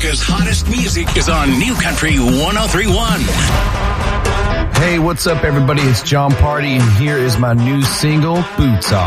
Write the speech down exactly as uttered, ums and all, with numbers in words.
America's hottest music is on New Country one oh three point one. Hey, what's up, everybody? It's John Party, and here is my new single, Boots Off.